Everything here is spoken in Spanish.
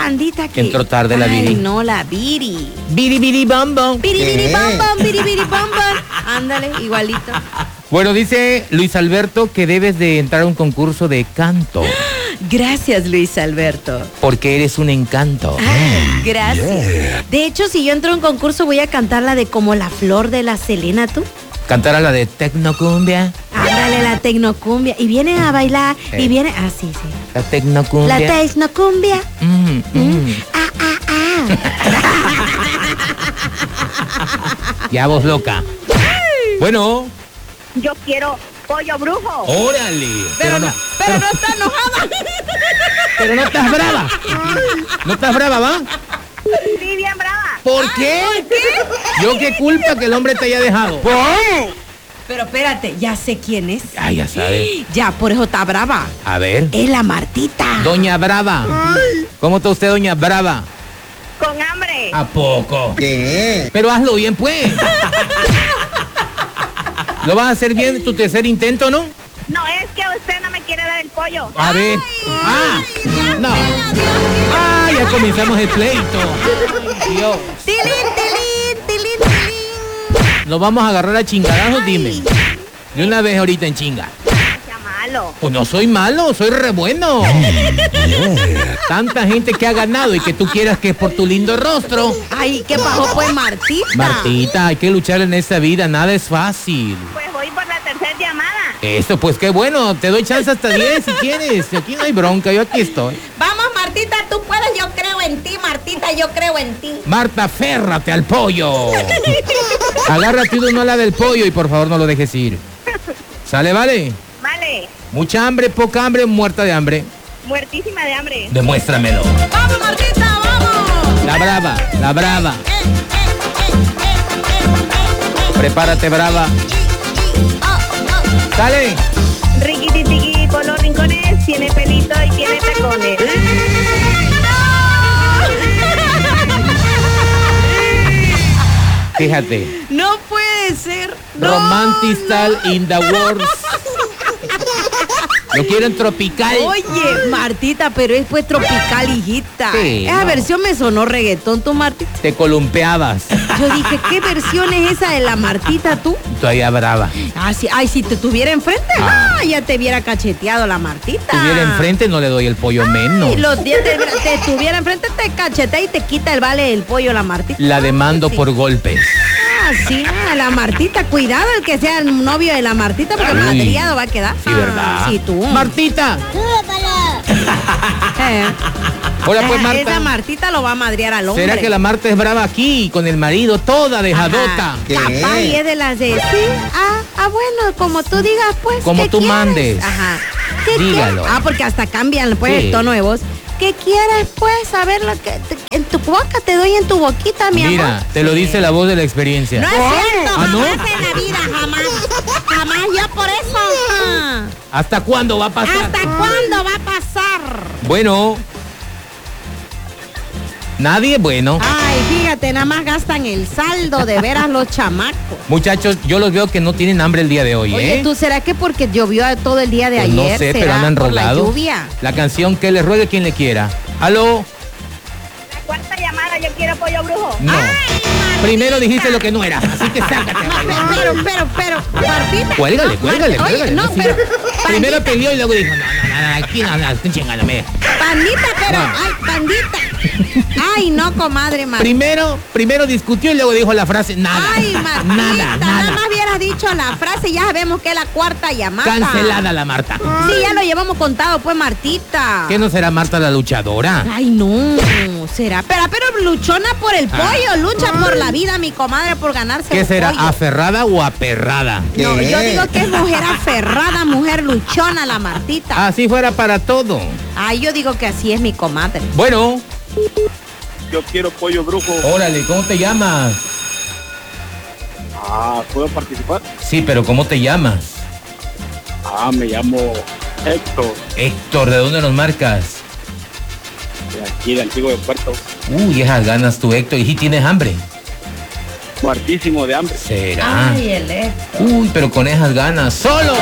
pandita que... Entró tarde la Viri. Ay, no, la Viri. Biri, biri, bam, bam. Biri, biri, bam, bam, biri, biri, bam, bam. Ándale, igualito. Bueno, dice Luis Alberto que debes de entrar a un concurso de canto. Gracias, Luis Alberto. Porque eres un encanto. Gracias. Yeah. De hecho, si yo entro a un concurso, voy a cantar la de Como la flor de la Selena, ¿tú? Cantar a la de Tecnocumbia. Ándale, la tecnocumbia. Y viene a bailar, y viene... Ah, sí, sí. La Tecnocumbia. La tecnocumbia. Ya vos loca. Bueno. Yo quiero pollo brujo. Órale. Pero no está enojada. Pero no estás brava. No estás brava, ¿va? Sí, bien brava. ¿Por qué? Yo qué culpa que el hombre te haya dejado. Pero espérate, ya sé quién es. Ay, ya sabes. Ya, por eso está brava. A ver. Es la Martita. Doña Brava. ¿Cómo está usted, doña Brava? Con hambre. ¿A poco? ¿Qué? Pero hazlo bien, pues. ¿Lo vas a hacer bien tu tercer intento, no? No, es que usted no me quiere dar el pollo. A ver. No. Ah, ya comenzamos el pleito. Ay, Dios. Tilín, tilín, tilín, tilín. ¿Nos vamos a agarrar a chingadazos? Dime. De una vez ahorita en chinga. Sea malo. Pues no soy malo, soy re bueno. Tanta gente que ha ganado y que tú quieras que es por tu lindo rostro. Ay, ¿qué pasó pues, Martita? Martita, hay que luchar en esta vida, nada es fácil. Pues voy por la tercera llamada. Eso, pues qué bueno, te doy chance hasta 10 si quieres. Aquí no hay bronca, yo aquí estoy. Vamos, Martita, tú puedes, yo creo en ti, Martita, yo creo en ti. Marta, férrate al pollo. Agárrate uno a la del pollo y por favor no lo dejes ir. ¿Sale, vale? Vale. ¿Mucha hambre, poca hambre, muerta de hambre? Muertísima de hambre. Demuéstramelo. Vamos, Martita, vamos. La brava, la brava. Prepárate, brava. ¡Sale! Riquititiqui por los rincones, tiene pelito y tiene tacones. Fíjate. No puede ser. No, Romantic style in the world. Lo quieren tropical. Oye, Martita, pero es pues tropical, hijita. Sí, Esa no. versión me sonó reggaetón, tú, Martita. Te columpeabas. Yo dije, ¿qué versión es esa de la Martita, tú? Todavía brava. Ah, sí, ay, si te tuviera enfrente, ya te hubiera cacheteado la Martita. Tuviera enfrente, no le doy el pollo menos. Y los dientes, te tuviera enfrente, te cachetea y te quita el vale del pollo la Martita. La demando Sí. por golpes. Ah, sí, la Martita, cuidado el que sea el novio de la Martita, porque Uy. madriado va a quedar. Sí, ¿verdad? Sí, tú. Martita. Hola, pues, Marta. Esa Martita lo va a madrear al hombre. ¿Será que la Marta es brava aquí, con el marido, toda dejadota? Ajá. Capaz y es de las de sí, bueno, como tú digas, pues. Como ¿qué tú quieres? mandes. Ajá. ¿Qué Dígalo. quieres? Porque hasta cambian pues Sí. el tono de voz. ¿Qué quieres, pues? Saber lo que en tu boca te doy en tu boquita, mi Mira, amor. te lo dice la voz de la experiencia. No es cierto, ¿Ah, no? jamás en la vida, jamás. Jamás, yo por eso. ajá. ¿Hasta cuándo va a pasar? ¿Hasta cuándo va a pasar? Bueno. Nadie es bueno. Ay, fíjate, nada más gastan el saldo de veras los chamacos. Muchachos, yo los veo que no tienen hambre el día de hoy, Oye, ¿eh? ¿tú será que porque llovió todo el día de Pues ayer? no sé, ¿será pero andan por la enrolados. lluvia? La canción que les ruegue quien le quiera. ¿Aló? La cuarta llamada, yo quiero pollo brujo. No. Ay, Primero dijiste lo que no era, así que sácate. pero, Martita. Cuélgale, No, cuélgale, Oye, cuélgale. no, siga. pero, Primero pandita, peleó y luego dijo, no, aquí no, estoy chingándome. pandita, pero, No. ay, pandita. Ay, no, comadre, Martita. Primero discutió y luego dijo la frase, nada. Ay, Martita, nada. nada más hubieras dicho la frase, ya sabemos que es la cuarta llamada. Cancelada la Marta. Sí, ya lo llevamos contado, pues, Martita. ¿Qué no será Marta la luchadora? Ay, no, será. Pero luchona por el pollo, lucha por la vida, mi comadre, por ganarse ¿Qué el será, pollo. aferrada o aperrada? No, ¿Qué? yo digo que es mujer aferrada, mujer luchona, la Martita. Así fuera para todo. Ay, yo digo que así es mi comadre. Bueno, Yo quiero pollo brujo. órale, ¿cómo te llamas? ¿Puedo participar? Sí, pero ¿cómo te llamas? Me llamo Héctor, Héctor, ¿de dónde nos marcas? de aquí de Antiguo de Puerto. Uy, esas ganas tú, Héctor. ¿Y si tienes hambre? Muertísimo de hambre. ¿Será? el Uy, pero con esas ganas. ¡Solo!